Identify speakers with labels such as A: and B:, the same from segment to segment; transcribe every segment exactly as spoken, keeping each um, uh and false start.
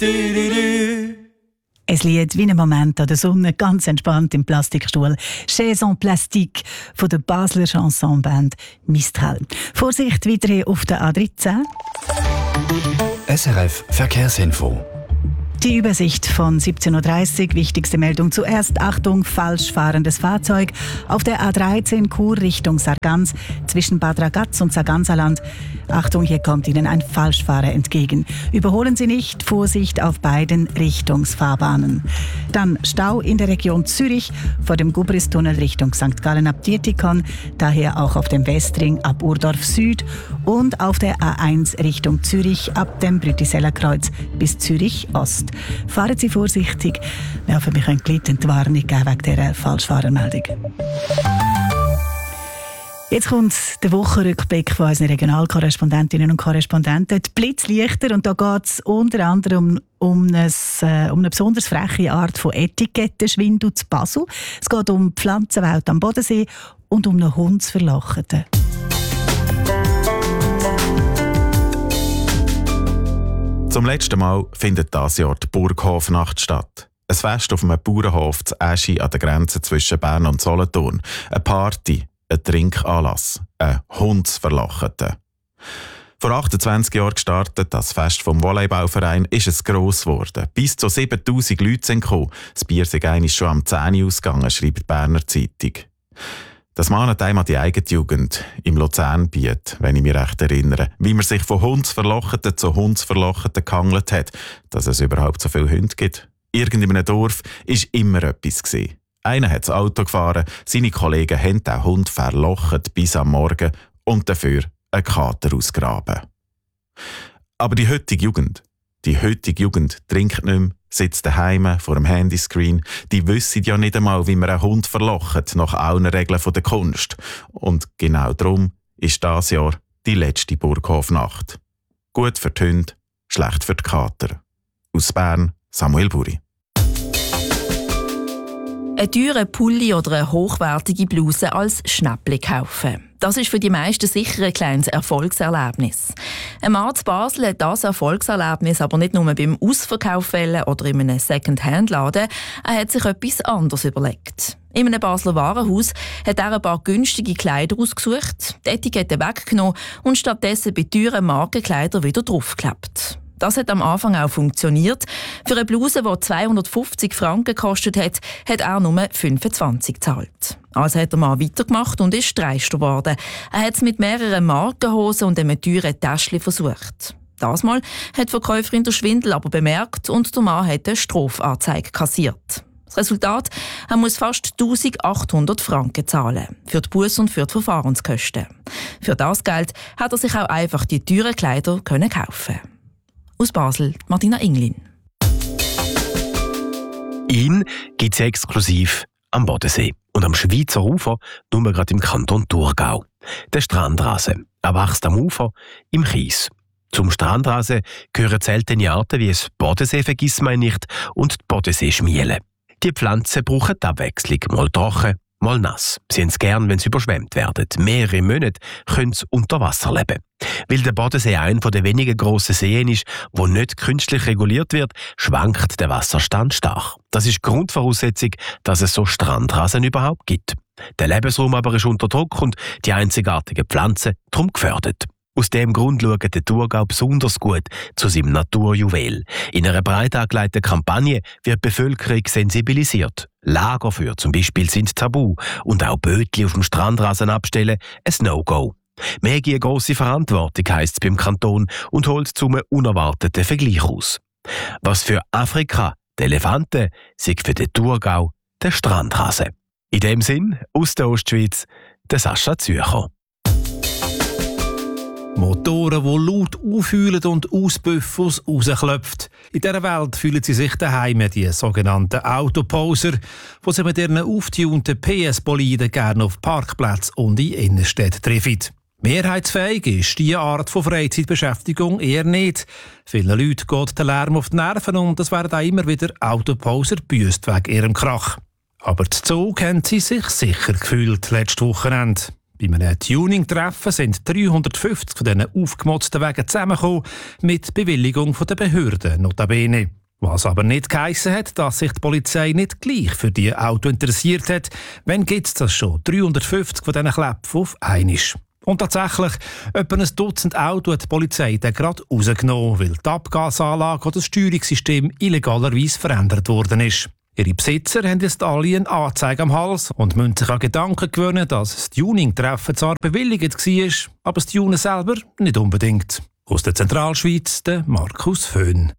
A: Ein Lied wie ein Moment an der Sonne, ganz entspannt im Plastikstuhl. «Chaise en Plastique» von der Basler Chansonband Mistral. Vorsicht, weiterhin auf der A dreizehn.
B: S R F Verkehrsinfo.
A: Die Übersicht von siebzehn Uhr dreißig. Wichtigste Meldung zuerst. Achtung, falsch fahrendes Fahrzeug. Auf der A dreizehn Chur Richtung Sargans zwischen Bad Ragaz und Sarganserland. Achtung, hier kommt Ihnen ein Falschfahrer entgegen. Überholen Sie nicht. Vorsicht auf beiden Richtungsfahrbahnen. Dann Stau in der Region Zürich vor dem Gubristunnel Richtung Sankt Gallen ab Dietikon. Daher auch auf dem Westring ab Urdorf Süd. Und auf der A eins Richtung Zürich ab dem Brütiseller Kreuz bis Zürich Ost. Fahren Sie vorsichtig. Wir hoffen, wir können gleich die Warnung geben wegen dieser Falschfahrermeldung. Jetzt kommt der Wochenrückblick von unseren Regionalkorrespondentinnen und Korrespondenten. Die Blitzlichter, und da geht es unter anderem um, ein, äh, um eine besonders freche Art von Etikettenschwindel zu Basel. Es geht um die Pflanzenwelt am Bodensee und um einen Hundsverlocheten.
C: Zum letzten Mal findet dieses Jahr die Burghofnacht statt. Ein Fest auf einem Bauernhof zu Eschi an der Grenze zwischen Bern und Solothurn. Eine Party, ein Trinkanlass, ein Hundsverlocheten. Vor achtundzwanzig Jahren gestartet, das Fest vom Volleyballverein, ist es gross geworden. Bis zu siebentausend Leute sind gekommen. Das Bier sei eigentlich schon am zehn Uhr ausgegangen, schreibt die Berner Zeitung. Das mahnt einem an die eigene Jugend im Luzernbiet, wenn ich mich recht erinnere. Wie man sich von Hundsverlocheten zu Hundsverlocheten gehangelt hat, dass es überhaupt so viele Hunde gibt. Irgend in einem Dorf war immer etwas gewesen. Einer hat das Auto gefahren, seine Kollegen haben den Hund verlocht bis am Morgen und dafür einen Kater ausgraben. Aber die heutige Jugend, die heutige Jugend trinkt nicht mehr, sitzt daheim vor dem Handyscreen. Die wissen ja nicht einmal, wie man einen Hund verlocht, nach allen Regeln der Kunst. Und genau darum ist dieses Jahr die letzte Burghofnacht. Gut für die Hunde, schlecht für die Kater. Aus Bern, Samuel Buri.
D: Ein teurer Pulli oder eine hochwertige Bluse als Schnäppli kaufen. Das ist für die meisten sicher ein kleines Erfolgserlebnis. Ein Mann in Basel hat das Erfolgserlebnis aber nicht nur beim Ausverkauf oder in einem Second-Hand-Laden. Er hat sich etwas anderes überlegt. In einem Basler Warenhaus hat er ein paar günstige Kleider ausgesucht, die Etikette weggenommen und stattdessen bei teuren Markenkleidern wieder draufgeklebt. Das hat am Anfang auch funktioniert. Für eine Bluse, die zweihundertfünfzig Franken gekostet hat, hat er nur fünfundzwanzig gezahlt. Also hat der Mann weitergemacht und ist dreister geworden. Er hat es mit mehreren Markenhosen und einem teuren Täschchen versucht. Das Mal hat die Verkäuferin den Schwindel aber bemerkt und der Mann hat eine Strafanzeige kassiert. Das Resultat: er muss fast eintausendachthundert Franken zahlen. Für die Busse und für die Verfahrenskosten. Für das Geld hat er sich auch einfach die teuren Kleider kaufen können. Aus Basel, Martina Inglin.
E: Ihn gibt es exklusiv am Bodensee und am Schweizer Ufer, nur gerade im Kanton Thurgau. Der Strandrasen. Er wächst am Ufer im Kies. Zum Strandrasen gehören seltene Arten wie das Bodensee-Vergissmeinnicht und die Bodensee-Schmiele. Die Pflanzen brauchen die Abwechslung, mal trocken, mal nass. Sie haben es gern, wenn sie überschwemmt werden. Mehrere Monate können sie unter Wasser leben. Weil der Bodensee einer der wenigen grossen Seen ist, wo nicht künstlich reguliert wird, schwankt der Wasserstand stark. Das ist die Grundvoraussetzung, dass es so Strandrasen überhaupt gibt. Der Lebensraum aber ist unter Druck und die einzigartigen Pflanzen darum gefördert. Aus diesem Grund schaut der Thurgau besonders gut zu seinem Naturjuwel. In einer breit angelegten Kampagne wird die Bevölkerung sensibilisiert. Lager für zum Beispiel sind tabu und auch Bötli auf dem Strandrasen abstellen ein No-Go. Mehr eine grosse Verantwortung, heisst es beim Kanton, und holt zum unerwarteten Vergleich aus. Was für Afrika der Elefanten, sei für den Thurgau der Strandrasen. In dem Sinn, aus der Ostschweiz, der Sascha Zürcher.
F: Motoren, die laut aufheulen und Auspuffers rausklopfen. In dieser Welt fühlen sie sich daheim, die sogenannten Autoposer, die sich mit ihren auftunten P S-Boliden gerne auf Parkplätzen und in Innenstädten treffen. Mehrheitsfähig ist diese Art von Freizeitbeschäftigung eher nicht. Vielen Leuten geht der Lärm auf die Nerven und es werden auch immer wieder Autoposer gebüßt wegen ihrem Krach. Aber zu Zug haben sie sich sicher gefühlt letztes Wochenende. Bei einem Tuning-Treffen sind dreihundertfünfzig von diesen aufgemotzten Wegen zusammengekommen, mit Bewilligung der Behörden notabene. Was aber nicht geheissen hat, dass sich die Polizei nicht gleich für diese Auto interessiert hat. Wann gibt es das schon? dreihundertfünfzig von diesen Kläpfen auf einmal. Und tatsächlich, etwa ein Dutzend Autos hat die Polizei dann gerade rausgenommen, weil die Abgasanlage oder das Steuerungssystem illegalerweise verändert worden ist. Ihre Besitzer haben jetzt alle eine Anzeige am Hals und müssen sich an Gedanken gewöhnen, dass das Tuning-Treffen zwar bewilligt war, aber das Tunen selber nicht unbedingt. Aus der Zentralschweiz, der Markus Föhn.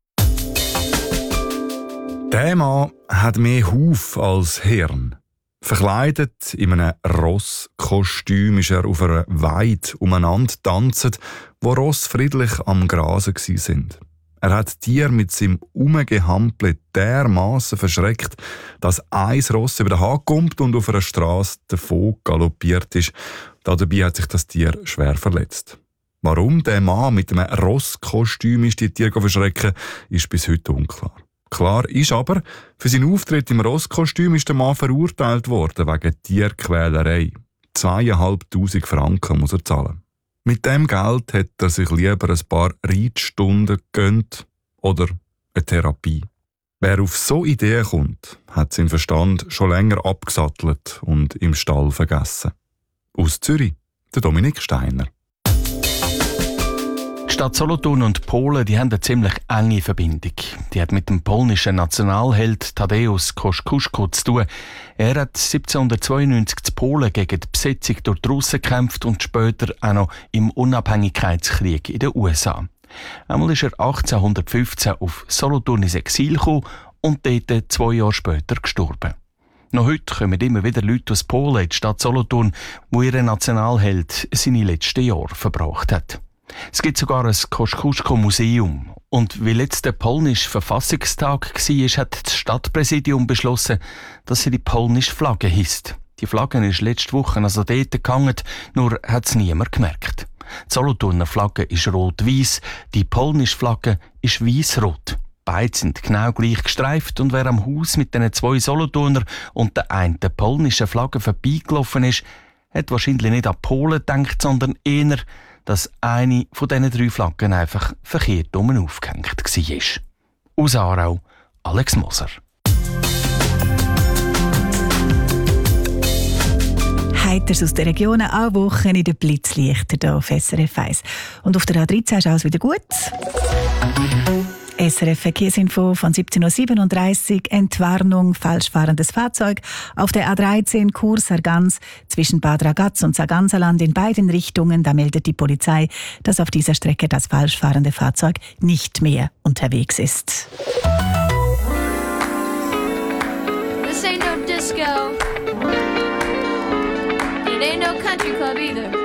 G: Der Mann hat mehr Huf als Hirn. Verkleidet in einem Rosskostüm ist er auf einer Weide umeinander tanzt, wo Ross friedlich am Grasen sind. Er hat Tier mit seinem Umgehampel dermassen verschreckt, dass ein Ross über den Hag kommt und auf einer Strasse davon galoppiert ist. Dabei hat sich das Tier schwer verletzt. Warum der Mann mit einem Rosskostüm ist die Tiere verschrecken, ist bis heute unklar. Klar ist aber, für seinen Auftritt im Rosskostüm ist der Mann verurteilt worden wegen Tierquälerei. Zweieinhalbtausend Franken muss er zahlen. Mit dem Geld hätte er sich lieber ein paar Reitstunden gegönnt oder eine Therapie. Wer auf so Ideen kommt, hat seinen Verstand schon länger abgesattelt und im Stall vergessen. Aus Zürich, der Dominik Steiner.
H: Die Stadt Solothurn und Polen die haben eine ziemlich enge Verbindung. Die hat mit dem polnischen Nationalheld Tadeusz Kościuszko zu tun. Er hat siebzehnhundertzweiundneunzig in Polen gegen die Besetzung durch die Russen gekämpft und später auch noch im Unabhängigkeitskrieg in den U S A. Einmal ist er achtzehnhundertfünfzehn auf Solothurn ins Exil gekommen und dort zwei Jahre später gestorben. Noch heute kommen immer wieder Leute aus Polen in die Stadt Solothurn, wo ihr Nationalheld seine letzten Jahre verbracht hat. Es gibt sogar ein Kościuszko-Museum. Und weil jetzt der polnische Verfassungstag war, hat das Stadtpräsidium beschlossen, dass sie die polnische Flagge hisst. Die Flagge ist letzte Woche also dort gehangen, nur hat es niemand gemerkt. Die Solothurner Flagge ist rot-weiß, die polnische Flagge ist weiß-rot. Beide sind genau gleich gestreift und wer am Haus mit den zwei Solothurner und der einen polnischen Flagge vorbeigelaufen ist, hat wahrscheinlich nicht an Polen gedacht, sondern eher, dass eine von diesen drei Flaggen einfach verkehrt oben aufgehängt war. Aus Aarau, Alex Moser.
A: Heiters aus der Region, auch Wochen in den Blitzlichtern hier auf S R F eins. Und auf der A dreizehn ist alles wieder gut. S R F Verkehrsinfo von siebzehn Uhr siebenunddreißig. Entwarnung, falsch fahrendes Fahrzeug auf der A dreizehn Chur Sargans zwischen Bad Ragaz und Sarganserland in beiden Richtungen. Da meldet die Polizei, dass auf dieser Strecke das falsch fahrende Fahrzeug nicht mehr unterwegs ist.
I: This ain't no disco. It ain't no country club either.